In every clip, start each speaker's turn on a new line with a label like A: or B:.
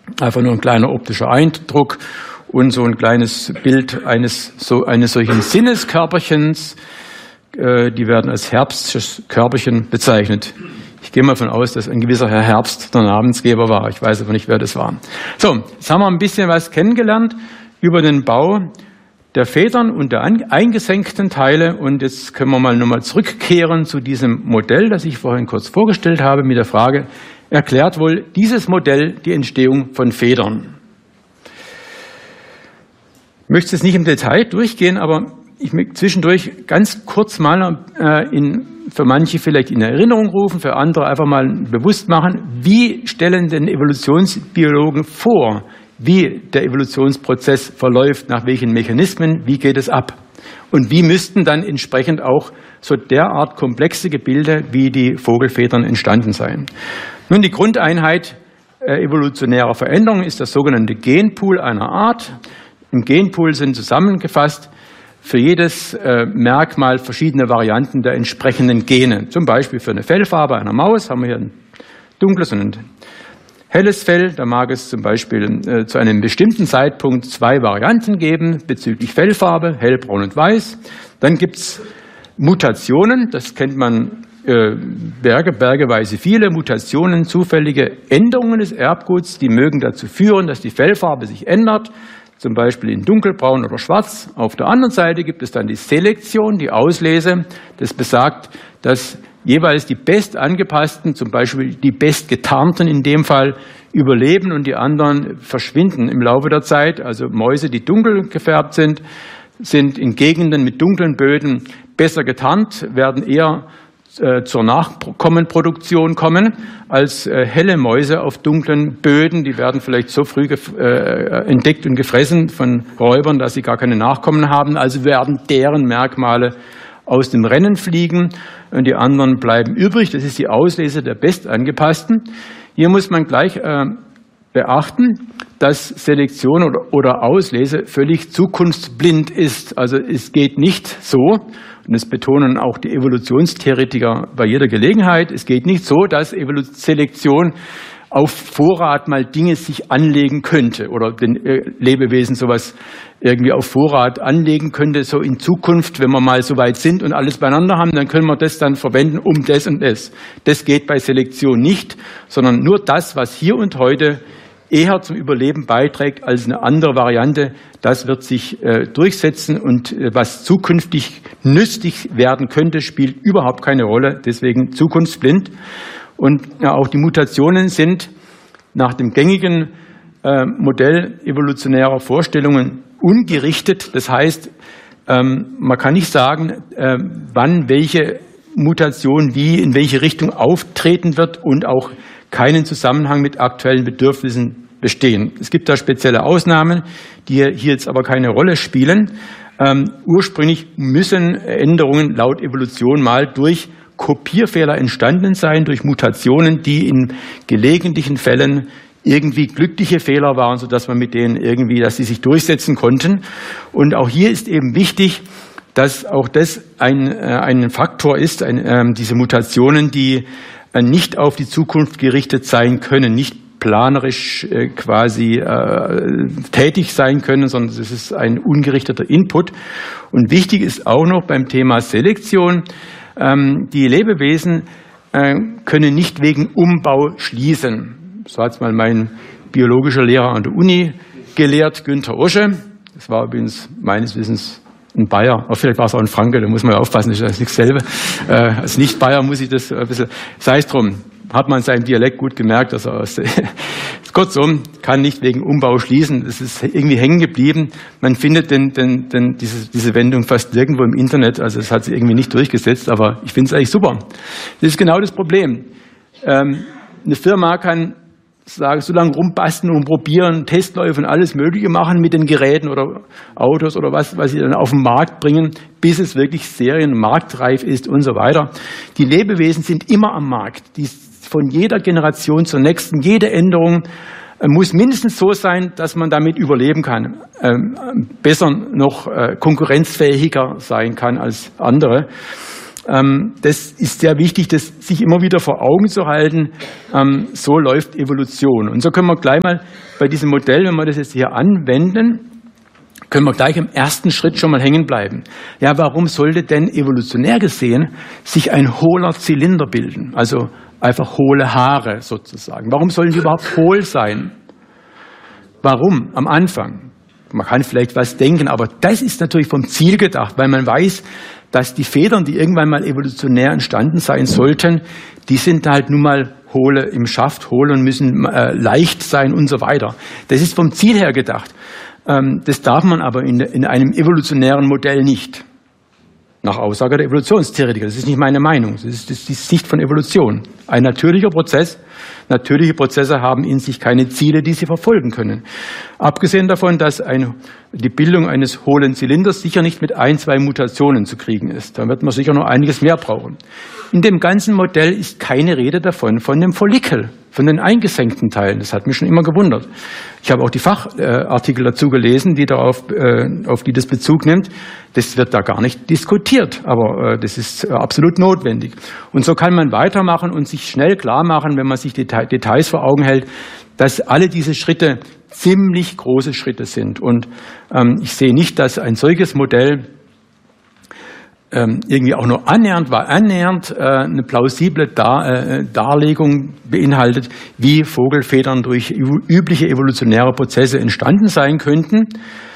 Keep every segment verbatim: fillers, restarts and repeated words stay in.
A: Einfach nur ein kleiner optischer Eindruck und so ein kleines Bild eines, so, eines solchen Sinneskörperchens. Äh, die werden als Herbstkörperchen bezeichnet. Ich gehe mal davon aus, dass ein gewisser Herr Herbst der Namensgeber war. Ich weiß aber nicht, wer das war. So, jetzt haben wir ein bisschen was kennengelernt über den Bau der Federn und der eingesenkten Teile. Und jetzt können wir mal nochmal zurückkehren zu diesem Modell, das ich vorhin kurz vorgestellt habe, mit der Frage, erklärt wohl dieses Modell die Entstehung von Federn? Ich möchte es nicht im Detail durchgehen, aber ich möchte zwischendurch ganz kurz mal äh, in, für manche vielleicht in Erinnerung rufen, für andere einfach mal bewusst machen, wie stellen denn Evolutionsbiologen vor, wie der Evolutionsprozess verläuft, nach welchen Mechanismen, wie geht es ab? Und wie müssten dann entsprechend auch so derart komplexe Gebilde wie die Vogelfedern entstanden sein? Nun, die Grundeinheit äh, evolutionärer Veränderung ist das sogenannte Genpool einer Art. Im Genpool sind zusammengefasst für jedes äh, Merkmal verschiedene Varianten der entsprechenden Gene. Zum Beispiel für eine Fellfarbe einer Maus haben wir hier ein dunkles und ein helles Fell. Da mag es zum Beispiel äh, zu einem bestimmten Zeitpunkt zwei Varianten geben bezüglich Fellfarbe, hellbraun und weiß. Dann gibt es Mutationen, das kennt man äh, Berge, bergeweise viele Mutationen, zufällige Änderungen des Erbguts, die mögen dazu führen, dass die Fellfarbe sich ändert, zum Beispiel in dunkelbraun oder schwarz. Auf der anderen Seite gibt es dann die Selektion, die Auslese. Das besagt, dass jeweils die bestangepassten, zum Beispiel die bestgetarnten in dem Fall, überleben und die anderen verschwinden im Laufe der Zeit. Also Mäuse, die dunkel gefärbt sind, sind in Gegenden mit dunklen Böden besser getarnt, werden eher äh, zur Nachkommenproduktion kommen als äh, helle Mäuse auf dunklen Böden. Die werden vielleicht so früh äh, entdeckt und gefressen von Räubern, dass sie gar keine Nachkommen haben. Also werden deren Merkmale aus dem Rennen fliegen und die anderen bleiben übrig. Das ist die Auslese der Bestangepassten. Hier muss man gleich äh, beachten, dass Selektion oder, oder Auslese völlig zukunftsblind ist. Also es geht nicht so, und das betonen auch die Evolutionstheoretiker bei jeder Gelegenheit, es geht nicht so, dass Selektion auf Vorrat mal Dinge sich anlegen könnte oder den Lebewesen sowas irgendwie auf Vorrat anlegen könnte, so in Zukunft, wenn wir mal so weit sind und alles beieinander haben, dann können wir das dann verwenden, um das und das. Das geht bei Selektion nicht, sondern nur das, was hier und heute eher zum Überleben beiträgt als eine andere Variante, das wird sich äh, durchsetzen und äh, was zukünftig nützlich werden könnte, spielt überhaupt keine Rolle, deswegen zukunftsblind. Und ja, auch die Mutationen sind nach dem gängigen äh, Modell evolutionärer Vorstellungen ungerichtet. Das heißt, ähm, man kann nicht sagen, äh, wann welche Mutation wie in welche Richtung auftreten wird und auch keinen Zusammenhang mit aktuellen Bedürfnissen bestehen. Es gibt da spezielle Ausnahmen, die hier jetzt aber keine Rolle spielen. Ähm, ursprünglich müssen Änderungen laut Evolution mal durch Kopierfehler entstanden sein, durch Mutationen, die in gelegentlichen Fällen irgendwie glückliche Fehler waren, sodass man mit denen irgendwie, dass sie sich durchsetzen konnten. Und auch hier ist eben wichtig, dass auch das ein, äh, ein Faktor ist, ein, äh, diese Mutationen, die äh, nicht auf die Zukunft gerichtet sein können, nicht planerisch äh, quasi äh, tätig sein können, sondern es ist ein ungerichteter Input. Und wichtig ist auch noch beim Thema Selektion, ähm, die Lebewesen äh, können nicht wegen Umbau schließen. So hat es mal mein biologischer Lehrer an der Uni gelehrt, Günther Osche. Das war übrigens meines Wissens ein Bayer, aber vielleicht war es auch ein Franke, da muss man ja aufpassen, das ist nicht dasselbe. Äh, als Nicht-Bayer muss ich das ein bisschen, sei es drum, hat man seinem Dialekt gut gemerkt, dass er aus, kurzum, kann nicht wegen Umbau schließen, das ist irgendwie hängen geblieben. Man findet den, den, den, diese, diese Wendung fast nirgendwo im Internet, also es hat sich irgendwie nicht durchgesetzt, aber ich finde es eigentlich super. Das ist genau das Problem. Ähm, eine Firma kann sagen, so lange rumbasteln und probieren, Testläufe und alles Mögliche machen mit den Geräten oder Autos oder was, was sie dann auf den Markt bringen, bis es wirklich serienmarktreif ist und so weiter. Die Lebewesen sind immer am Markt. Die von jeder Generation zur nächsten, jede Änderung muss mindestens so sein, dass man damit überleben kann, ähm, besser noch äh, konkurrenzfähiger sein kann als andere. Das ist sehr wichtig, das sich immer wieder vor Augen zu halten. So läuft Evolution. Und so können wir gleich mal bei diesem Modell, wenn wir das jetzt hier anwenden, können wir gleich im ersten Schritt schon mal hängen bleiben. Ja, warum sollte denn evolutionär gesehen sich ein hohler Zylinder bilden? Also einfach hohle Haare sozusagen. Warum sollen die überhaupt hohl sein? Warum? Am Anfang. Man kann vielleicht was denken, aber das ist natürlich vom Ziel gedacht, weil man weiß, dass die Federn, die irgendwann mal evolutionär entstanden sein sollten, die sind halt nun mal hohle im Schaft, hohl und müssen äh, leicht sein und so weiter. Das ist vom Ziel her gedacht. Ähm, das darf man aber in, in einem evolutionären Modell nicht. Nach Aussage der Evolutionstheoretiker. Das ist nicht meine Meinung. Das ist, das ist die Sicht von Evolution. Ein natürlicher Prozess. Natürliche Prozesse haben in sich keine Ziele, die sie verfolgen können. Abgesehen davon, dass ein, die Bildung eines hohlen Zylinders sicher nicht mit ein, zwei Mutationen zu kriegen ist. Da wird man sicher noch einiges mehr brauchen. In dem ganzen Modell ist keine Rede davon, von dem Follikel, von den eingesenkten Teilen. Das hat mich schon immer gewundert. Ich habe auch die Fachartikel dazu gelesen, die darauf, äh, auf die das Bezug nimmt. Das wird da gar nicht diskutiert, aber äh, das ist äh, absolut notwendig. Und so kann man weitermachen und sich schnell klar machen, wenn man sich die Details vor Augen hält, dass alle diese Schritte ziemlich große Schritte sind. Und ähm, ich sehe nicht, dass ein solches Modell ähm, irgendwie auch nur annähernd, war annähernd äh, eine plausible Dar, äh, Darlegung beinhaltet, wie Vogelfedern durch übliche evolutionäre Prozesse entstanden sein könnten.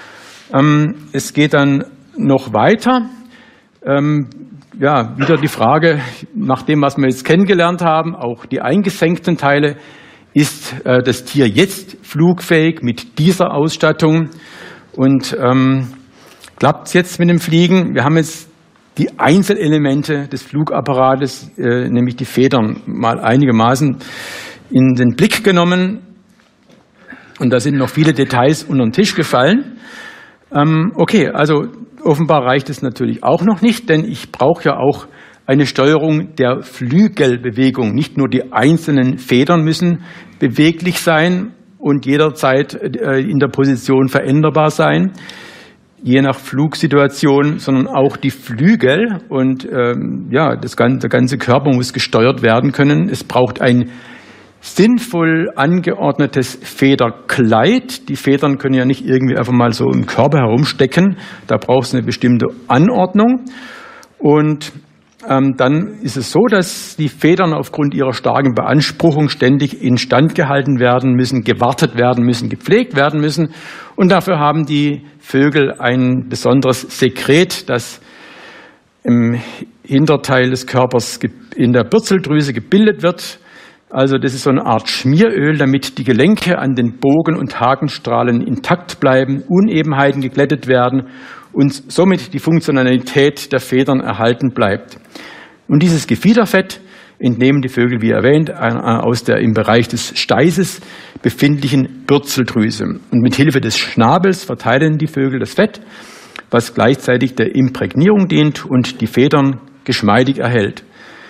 A: Ähm, es geht dann noch weiter. Ähm, ja, wieder die Frage, nach dem, was wir jetzt kennengelernt haben, auch die eingesenkten Teile, ist äh, das Tier jetzt flugfähig mit dieser Ausstattung? Und ähm, klappt es jetzt mit dem Fliegen? Wir haben jetzt die Einzelelemente des Flugapparates, äh, nämlich die Federn, mal einigermaßen in den Blick genommen. Und da sind noch viele Details unter den Tisch gefallen. Ähm, okay, also offenbar reicht es natürlich auch noch nicht, denn ich brauche ja auch eine Steuerung der Flügelbewegung. Nicht nur die einzelnen Federn müssen beweglich sein und jederzeit in der Position veränderbar sein, je nach Flugsituation, sondern auch die Flügel und ähm, ja, das ganze, der ganze Körper muss gesteuert werden können. Es braucht ein sinnvoll angeordnetes Federkleid. Die Federn können ja nicht irgendwie einfach mal so im Körper herumstecken. Da braucht es eine bestimmte Anordnung. Und ähm, dann ist es so, dass die Federn aufgrund ihrer starken Beanspruchung ständig instand gehalten werden müssen, gewartet werden müssen, gepflegt werden müssen. Und dafür haben die Vögel ein besonderes Sekret, das im Hinterteil des Körpers in der Bürzeldrüse gebildet wird. Also das ist so eine Art Schmieröl, damit die Gelenke an den Bogen- und Hakenstrahlen intakt bleiben, Unebenheiten geglättet werden und somit die Funktionalität der Federn erhalten bleibt. Und dieses Gefiederfett entnehmen die Vögel, wie erwähnt, aus der im Bereich des Steißes befindlichen Bürzeldrüse. Und mit Hilfe des Schnabels verteilen die Vögel das Fett, was gleichzeitig der Imprägnierung dient und die Federn geschmeidig erhält.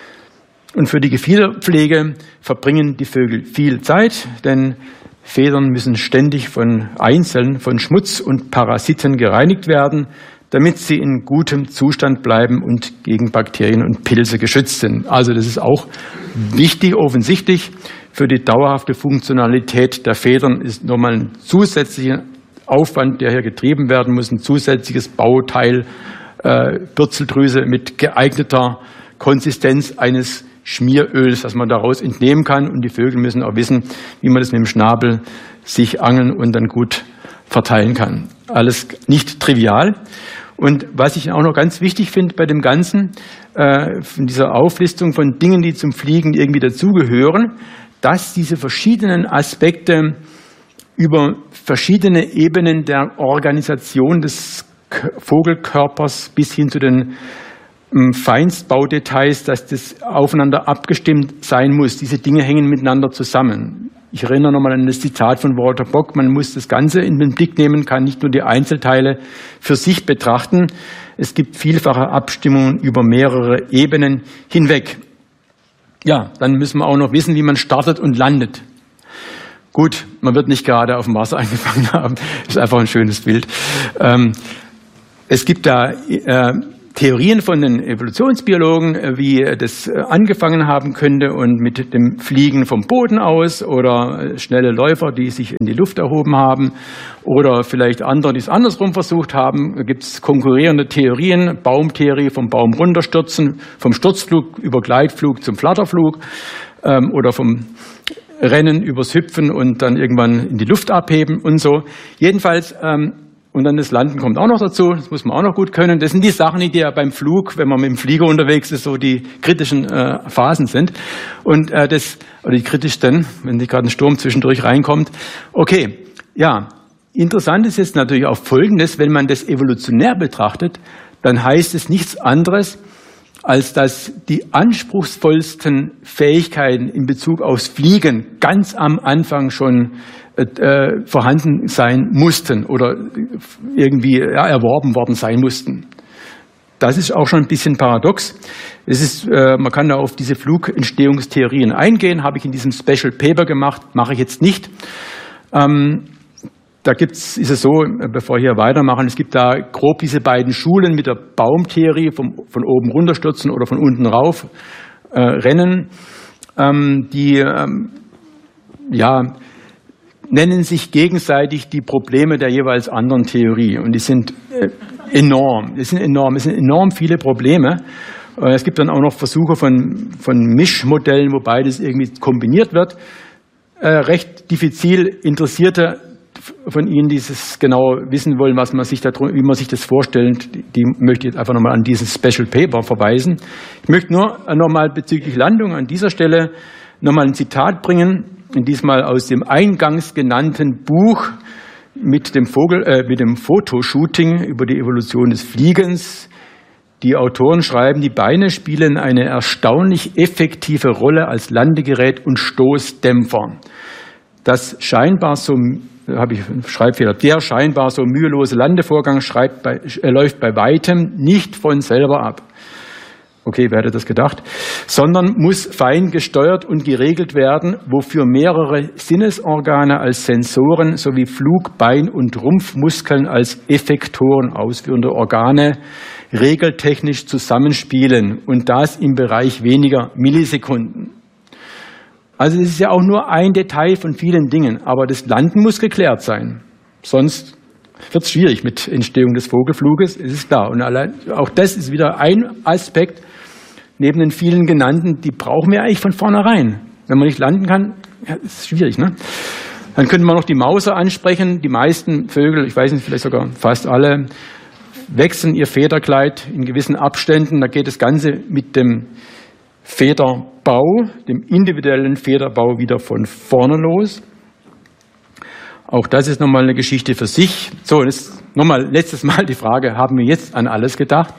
A: Und für die Gefiederpflege verbringen die Vögel viel Zeit, denn Federn müssen ständig von Einzeln von Schmutz und Parasiten gereinigt werden, damit sie in gutem Zustand bleiben und gegen Bakterien und Pilze geschützt sind. Also das ist auch wichtig, offensichtlich. Für die dauerhafte Funktionalität der Federn ist nochmal ein zusätzlicher Aufwand, der hier getrieben werden muss, ein zusätzliches Bauteil, äh, Bürzeldrüse mit geeigneter Konsistenz eines Schmieröls, das man daraus entnehmen kann. Und die Vögel müssen auch wissen, wie man das mit dem Schnabel sich angeln und dann gut verteilen kann. Alles nicht trivial. Und was ich auch noch ganz wichtig finde bei dem Ganzen, äh, von dieser Auflistung von Dingen, die zum Fliegen irgendwie dazugehören, dass diese verschiedenen Aspekte über verschiedene Ebenen der Organisation des Vogelkörpers bis hin zu den Feinstbaudetails, dass das aufeinander abgestimmt sein muss. Diese Dinge hängen miteinander zusammen. Ich erinnere nochmal an das Zitat von Walter Bock, man muss das Ganze in den Blick nehmen, kann nicht nur die Einzelteile für sich betrachten. Es gibt vielfache Abstimmungen über mehrere Ebenen hinweg. Ja, dann müssen wir auch noch wissen, wie man startet und landet. Gut, man wird nicht gerade auf dem Mars angefangen haben. Das ist einfach ein schönes Bild. Ähm, es gibt da äh, Theorien von den Evolutionsbiologen, wie das angefangen haben könnte und mit dem Fliegen vom Boden aus oder schnelle Läufer, die sich in die Luft erhoben haben oder vielleicht andere, die es andersrum versucht haben. Da gibt es konkurrierende Theorien, Baumtheorie, vom Baum runterstürzen, vom Sturzflug über Gleitflug zum Flatterflug ähm, oder vom Rennen übers Hüpfen und dann irgendwann in die Luft abheben und so. Jedenfalls, ähm, und dann das Landen kommt auch noch dazu, das muss man auch noch gut können. Das sind die Sachen, die ja beim Flug, wenn man mit dem Flieger unterwegs ist, so die kritischen äh, Phasen sind. Und äh, das, oder die kritischsten, wenn nicht gerade ein Sturm zwischendurch reinkommt. Okay, ja, interessant ist jetzt natürlich auch Folgendes, wenn man das evolutionär betrachtet, dann heißt es nichts anderes, als dass die anspruchsvollsten Fähigkeiten in Bezug aufs Fliegen ganz am Anfang schon äh, vorhanden sein mussten oder irgendwie ja, erworben worden sein mussten. Das ist auch schon ein bisschen paradox. Es ist, äh, man kann da auf diese Flugentstehungstheorien eingehen, habe ich in diesem Special Paper gemacht, mache ich jetzt nicht. Ähm, Da gibt's, ist es so, bevor wir hier weitermachen, es gibt da grob diese beiden Schulen mit der Baumtheorie, vom, von oben runterstürzen oder von unten rauf äh, rennen, ähm, die ähm, ja, nennen sich gegenseitig die Probleme der jeweils anderen Theorie. Und die sind äh, enorm, es sind enorm, es sind enorm viele Probleme. Äh, es gibt dann auch noch Versuche von, von Mischmodellen, wo beides irgendwie kombiniert wird. Äh, recht diffizil interessierte von Ihnen, die es genau wissen wollen, was man sich da, wie man sich das vorstellt, die möchte ich jetzt einfach nochmal an diesen Special Paper verweisen. Ich möchte nur nochmal bezüglich Landung an dieser Stelle nochmal ein Zitat bringen, diesmal aus dem eingangs genannten Buch mit dem Vogel, äh, mit dem Fotoshooting über die Evolution des Fliegens. Die Autoren schreiben, die Beine spielen eine erstaunlich effektive Rolle als Landegerät und Stoßdämpfer. Das scheinbar so habe ich einen Schreibfehler. Der scheinbar so mühelose Landevorgang schreibt bei, äh, läuft bei weitem nicht von selber ab. Okay, wer hätte das gedacht? Sondern muss fein gesteuert und geregelt werden, wofür mehrere Sinnesorgane als Sensoren sowie Flug-, Bein- und Rumpfmuskeln als Effektoren ausführende Organe regeltechnisch zusammenspielen und das im Bereich weniger Millisekunden. Also es ist ja auch nur ein Detail von vielen Dingen, aber das Landen muss geklärt sein. Sonst wird es schwierig mit Entstehung des Vogelfluges, es ist klar. Und allein, auch das ist wieder ein Aspekt neben den vielen genannten, die brauchen wir eigentlich von vornherein. Wenn man nicht landen kann, ja, ist schwierig, ne? Dann könnte man noch die Mauser ansprechen. Die meisten Vögel, ich weiß nicht, vielleicht sogar fast alle, wechseln ihr Federkleid in gewissen Abständen. Da geht das Ganze mit dem Federbau, dem individuellen Federbau wieder von vorne los. Auch das ist nochmal eine Geschichte für sich. So, das nochmal letztes Mal die Frage, haben wir jetzt an alles gedacht?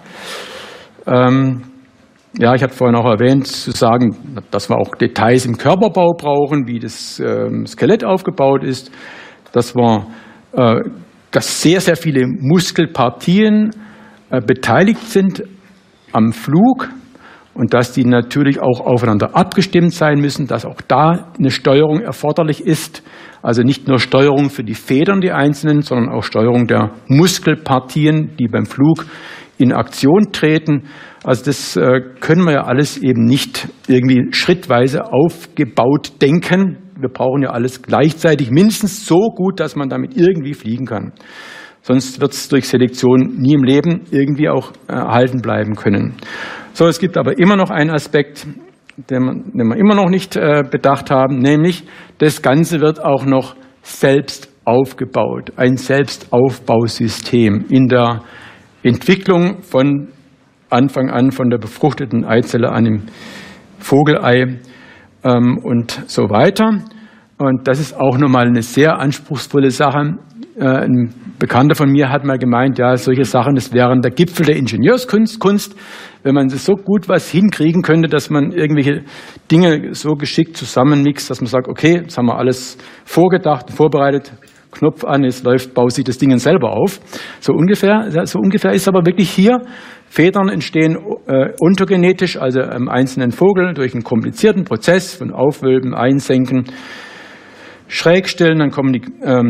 A: Ähm, ja, ich habe vorhin auch erwähnt, zu sagen, dass wir auch Details im Körperbau brauchen, wie das ähm, Skelett aufgebaut ist, dass wir, äh, dass sehr, sehr viele Muskelpartien äh, beteiligt sind am Flug, und dass die natürlich auch aufeinander abgestimmt sein müssen, dass auch da eine Steuerung erforderlich ist. Also nicht nur Steuerung für die Federn, die einzelnen, sondern auch Steuerung der Muskelpartien, die beim Flug in Aktion treten. Also das äh, können wir ja alles eben nicht irgendwie schrittweise aufgebaut denken. Wir brauchen ja alles gleichzeitig mindestens so gut, dass man damit irgendwie fliegen kann. Sonst wird es durch Selektion nie im Leben irgendwie auch erhalten bleiben können. So, es gibt aber immer noch einen Aspekt, den, den wir immer noch nicht äh, bedacht haben, nämlich das Ganze wird auch noch selbst aufgebaut, ein Selbstaufbausystem in der Entwicklung von Anfang an von der befruchteten Eizelle an dem Vogelei ähm, und so weiter. Und das ist auch nochmal eine sehr anspruchsvolle Sache. Äh, ein Bekannter von mir hat mal gemeint, ja, solche Sachen, das wären der Gipfel der Ingenieurskunst, Kunst, wenn man so gut was hinkriegen könnte, dass man irgendwelche Dinge so geschickt zusammenmixt, dass man sagt, okay, jetzt haben wir alles vorgedacht, vorbereitet, Knopf an, es läuft, baut sich das Ding selber auf. So ungefähr, so ungefähr ist aber wirklich hier. Federn entstehen äh, ontogenetisch, also im einzelnen Vogel durch einen komplizierten Prozess von Aufwölben, Einsenken, Schrägstellen, dann kommen die ähm,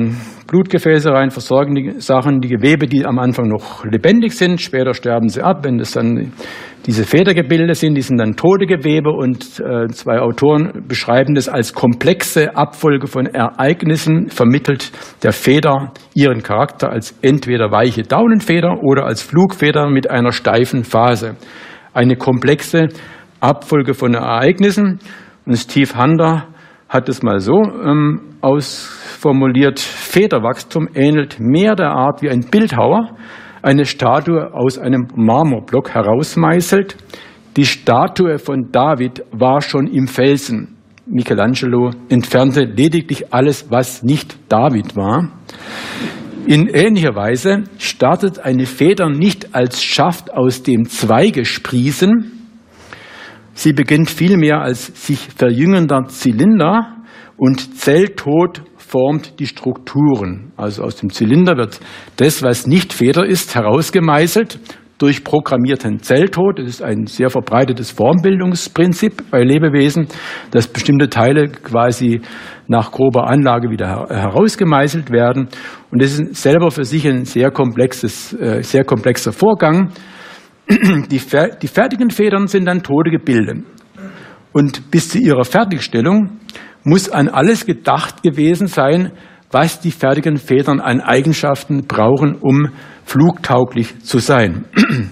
A: Blutgefäße rein, versorgen die Sachen, die Gewebe, die am Anfang noch lebendig sind. Später sterben sie ab, wenn das dann diese Federgebilde sind, die sind dann tote Gewebe. Und äh, zwei Autoren beschreiben das als komplexe Abfolge von Ereignissen, vermittelt der Feder ihren Charakter als entweder weiche Daunenfeder oder als Flugfeder mit einer steifen Phase. Eine komplexe Abfolge von Ereignissen. Und Steve Hunter hat es mal so ähm, ausformuliert: Federwachstum ähnelt mehr der Art, wie ein Bildhauer eine Statue aus einem Marmorblock herausmeißelt. Die Statue von David war schon im Felsen. Michelangelo entfernte lediglich alles, was nicht David war. In ähnlicher Weise startet eine Feder nicht als Schaft, aus dem Zweige sprießen. Sie beginnt vielmehr als sich verjüngender Zylinder, und Zelltod formt die Strukturen. Also aus dem Zylinder wird das, was nicht Feder ist, herausgemeißelt durch programmierten Zelltod. Das ist ein sehr verbreitetes Formbildungsprinzip bei Lebewesen, dass bestimmte Teile quasi nach grober Anlage wieder herausgemeißelt werden. Und das ist selber für sich ein sehr komplexes, sehr komplexer Vorgang. Die, fer die fertigen Federn sind dann tote Gebilde. Und bis zu ihrer Fertigstellung muss an alles gedacht gewesen sein, was die fertigen Federn an Eigenschaften brauchen, um flugtauglich zu sein.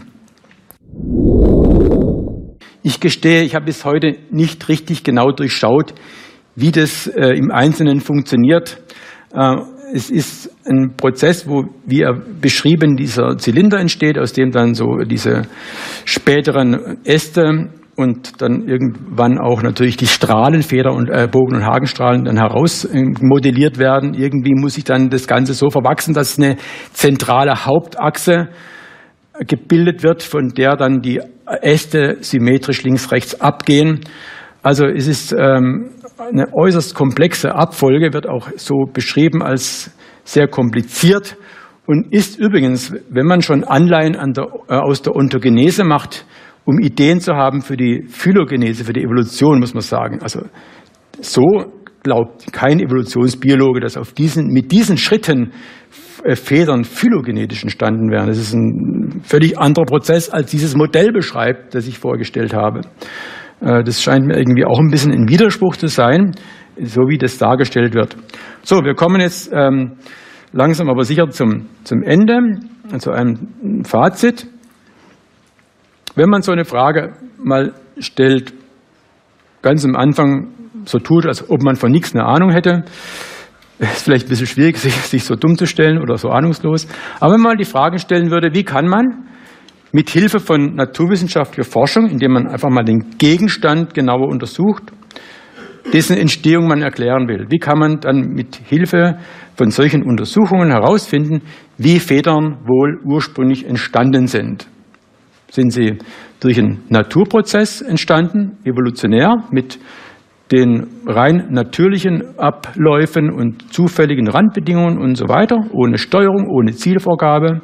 A: Ich gestehe, ich habe bis heute nicht richtig genau durchschaut, wie das äh, im Einzelnen funktioniert. Äh, Es ist ein Prozess, wo, wie er beschrieben, dieser Zylinder entsteht, aus dem dann so diese späteren Äste und dann irgendwann auch natürlich die Strahlenfeder und äh, Bogen- und Hakenstrahlen dann heraus äh, modelliert werden. Irgendwie muss sich dann das Ganze so verwachsen, dass eine zentrale Hauptachse gebildet wird, von der dann die Äste symmetrisch links-rechts abgehen. Also es ist ähm, eine äußerst komplexe Abfolge, wird auch so beschrieben als sehr kompliziert und ist übrigens, wenn man schon Anleihen an der, äh, aus der Ontogenese macht, um Ideen zu haben für die Phylogenese, für die Evolution, muss man sagen. Also so glaubt kein Evolutionsbiologe, dass auf diesen, mit diesen Schritten äh, Federn phylogenetisch entstanden wären. Das ist ein völlig anderer Prozess, als dieses Modell beschreibt, das ich vorgestellt habe. Das scheint mir irgendwie auch ein bisschen ein Widerspruch zu sein, so wie das dargestellt wird. So, wir kommen jetzt ähm, langsam aber sicher zum, zum Ende, zu einem Fazit. Wenn man so eine Frage mal stellt, ganz am Anfang so tut, als ob man von nichts eine Ahnung hätte, ist vielleicht ein bisschen schwierig, sich, sich so dumm zu stellen oder so ahnungslos. Aber wenn man mal die Frage stellen würde, wie kann man mit Hilfe von naturwissenschaftlicher Forschung, indem man einfach mal den Gegenstand genauer untersucht, dessen Entstehung man erklären will. Wie kann man dann mit Hilfe von solchen Untersuchungen herausfinden, wie Federn wohl ursprünglich entstanden sind? Sind sie durch einen Naturprozess entstanden, evolutionär, mit den rein natürlichen Abläufen und zufälligen Randbedingungen und so weiter, ohne Steuerung, ohne Zielvorgabe?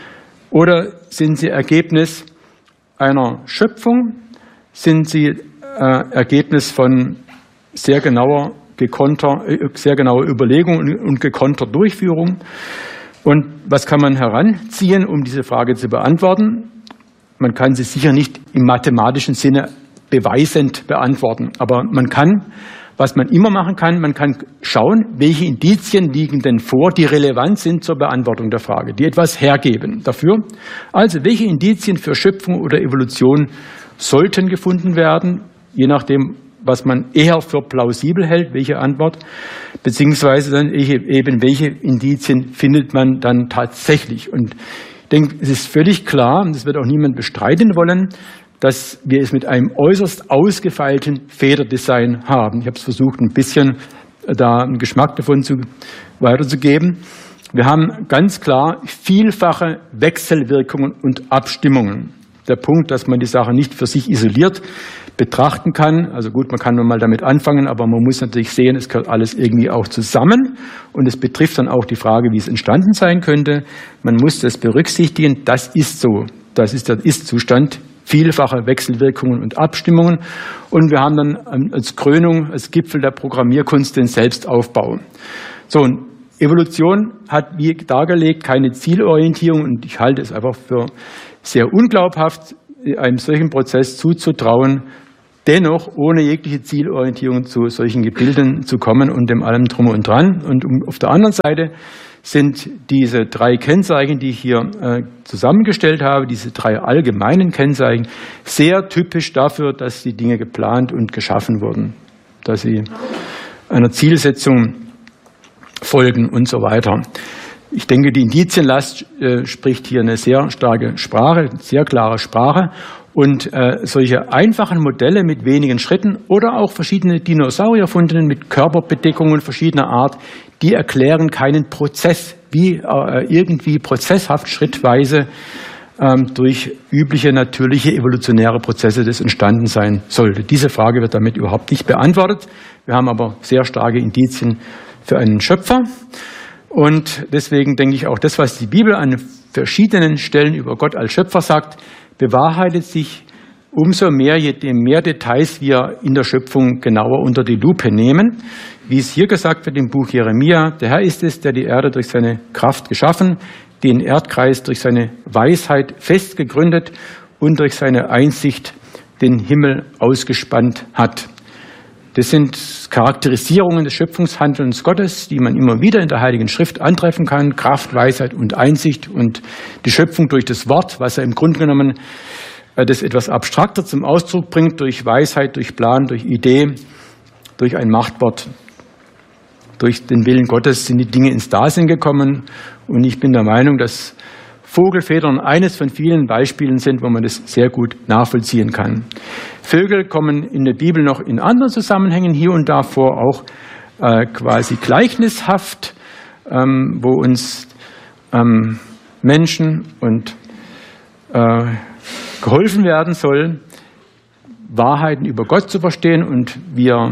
A: Oder sind sie Ergebnis einer Schöpfung? Sind sie äh, Ergebnis von sehr genauer, gekonnter, sehr genauer Überlegung und, und gekonnter Durchführung? Und was kann man heranziehen, um diese Frage zu beantworten? Man kann sie sicher nicht im mathematischen Sinne beweisend beantworten, aber man kann, was man immer machen kann, man kann schauen, welche Indizien liegen denn vor, die relevant sind zur Beantwortung der Frage, die etwas hergeben dafür. Also welche Indizien für Schöpfung oder Evolution sollten gefunden werden, je nachdem, was man eher für plausibel hält, welche Antwort, beziehungsweise dann eben welche Indizien findet man dann tatsächlich. Und ich denke, es ist völlig klar, und das wird auch niemand bestreiten wollen, dass wir es mit einem äußerst ausgefeilten Federdesign haben. Ich habe es versucht, ein bisschen da einen Geschmack davon zu, weiterzugeben. Wir haben ganz klar vielfache Wechselwirkungen und Abstimmungen. Der Punkt, dass man die Sache nicht für sich isoliert betrachten kann. Also gut, man kann nur mal damit anfangen, aber man muss natürlich sehen, es gehört alles irgendwie auch zusammen. Und es betrifft dann auch die Frage, wie es entstanden sein könnte. Man muss das berücksichtigen. Das ist so. Das ist der Ist-Zustand. Vielfache Wechselwirkungen und Abstimmungen. Und wir haben dann als Krönung, als Gipfel der Programmierkunst den Selbstaufbau. So, und Evolution hat, wie dargelegt, keine Zielorientierung und ich halte es einfach für sehr unglaubhaft, einem solchen Prozess zuzutrauen, dennoch ohne jegliche Zielorientierung zu solchen Gebilden zu kommen und dem allem drum und dran. Und auf der anderen Seite sind diese drei Kennzeichen, die ich hier äh, zusammengestellt habe, diese drei allgemeinen Kennzeichen, sehr typisch dafür, dass die Dinge geplant und geschaffen wurden, dass sie einer Zielsetzung folgen und so weiter. Ich denke, die Indizienlast äh, spricht hier eine sehr starke Sprache, sehr klare Sprache. Und äh, solche einfachen Modelle mit wenigen Schritten oder auch verschiedene Dinosaurierfunde mit Körperbedeckungen verschiedener Art, die erklären keinen Prozess, wie äh, irgendwie prozesshaft schrittweise ähm, durch übliche natürliche evolutionäre Prozesse das entstanden sein sollte. Diese Frage wird damit überhaupt nicht beantwortet. Wir haben aber sehr starke Indizien für einen Schöpfer. Und deswegen denke ich auch, das, was die Bibel an verschiedenen Stellen über Gott als Schöpfer sagt, bewahrheitet sich umso mehr, je mehr Details wir in der Schöpfung genauer unter die Lupe nehmen. Wie es hier gesagt wird im Buch Jeremia, der Herr ist es, der die Erde durch seine Kraft geschaffen, den Erdkreis durch seine Weisheit fest gegründet und durch seine Einsicht den Himmel ausgespannt hat. Das sind Charakterisierungen des Schöpfungshandelns Gottes, die man immer wieder in der Heiligen Schrift antreffen kann. Kraft, Weisheit und Einsicht und die Schöpfung durch das Wort, was er im Grunde genommen das etwas abstrakter zum Ausdruck bringt, durch Weisheit, durch Plan, durch Idee, durch ein Machtwort. Durch den Willen Gottes sind die Dinge ins Dasein gekommen. Und ich bin der Meinung, dass Vogelfedern eines von vielen Beispielen sind, wo man das sehr gut nachvollziehen kann. Vögel kommen in der Bibel noch in anderen Zusammenhängen hier und da vor, auch äh, quasi gleichnishaft, ähm, wo uns ähm, Menschen und äh, geholfen werden soll, Wahrheiten über Gott zu verstehen und wie er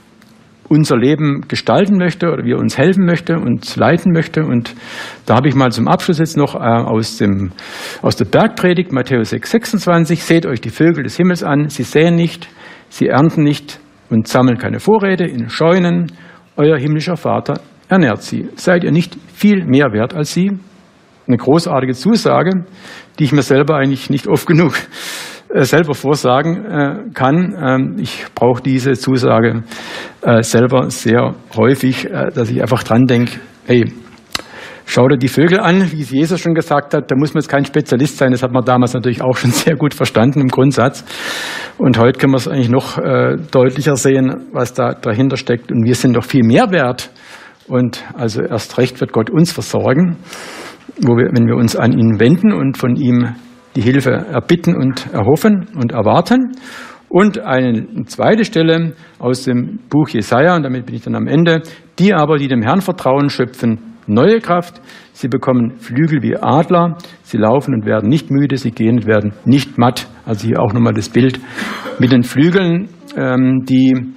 A: unser Leben gestalten möchte oder wie er uns helfen möchte und leiten möchte. Und da habe ich mal zum Abschluss jetzt noch äh, aus, dem, aus der Bergpredigt, Matthäus sechs, sechsundzwanzig, seht euch die Vögel des Himmels an, sie säen nicht, sie ernten nicht und sammeln keine Vorräte in Scheunen, euer himmlischer Vater ernährt sie. Seid ihr nicht viel mehr wert als sie? Eine großartige Zusage, die ich mir selber eigentlich nicht oft genug äh, selber vorsagen äh, kann. Ähm, ich brauche diese Zusage äh, selber sehr häufig, äh, dass ich einfach dran denke, hey, schau dir die Vögel an, wie es Jesus schon gesagt hat, da muss man jetzt kein Spezialist sein, das hat man damals natürlich auch schon sehr gut verstanden im Grundsatz. Und heute können wir es eigentlich noch äh, deutlicher sehen, was da dahinter steckt. Und wir sind doch viel mehr wert. Und also erst recht wird Gott uns versorgen, wo wir, wenn wir uns an ihn wenden und von ihm die Hilfe erbitten und erhoffen und erwarten. Und eine zweite Stelle aus dem Buch Jesaja, und damit bin ich dann am Ende, die aber, die dem Herrn vertrauen, schöpfen neue Kraft. Sie bekommen Flügel wie Adler, sie laufen und werden nicht müde, sie gehen und werden nicht matt. Also hier auch nochmal das Bild mit den Flügeln, ähm, die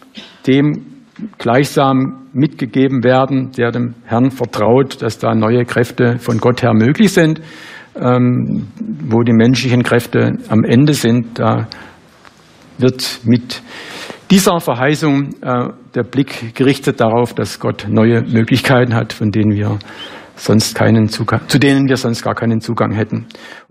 A: dem gleichsam mitgegeben werden, der dem Herrn vertraut, dass da neue Kräfte von Gott her möglich sind. Ähm, wo die menschlichen Kräfte am Ende sind, da wird mit dieser Verheißung äh, der Blick gerichtet darauf, dass Gott neue Möglichkeiten hat, von denen wir sonst keinen Zugang, zu denen wir sonst gar keinen Zugang hätten.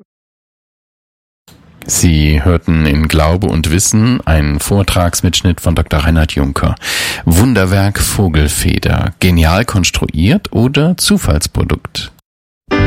B: Sie hörten in Glaube und Wissen einen Vortragsmitschnitt von Doktor Reinhard Juncker. Wunderwerk Vogelfeder, genial konstruiert oder Zufallsprodukt?